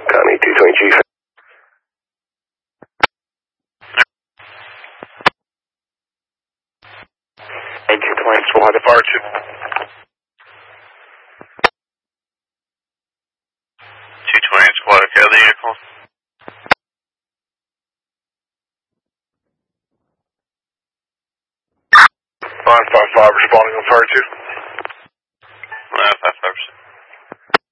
Connie, 220 Chief. 220 Squad, departure. 220 Squad, okay, the vehicle. 555 responding on fire 2. 555.